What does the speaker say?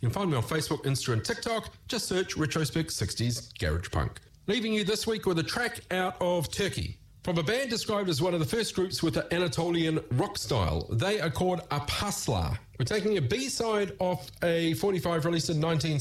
You can find me on Facebook, Insta and TikTok. Just search Retrospect 60s Garage Punk. Leaving you this week with a track out of Turkey. From a band described as one of the first groups with the Anatolian rock style, they are called Apasla. We're taking a B-side off a 45 released in 19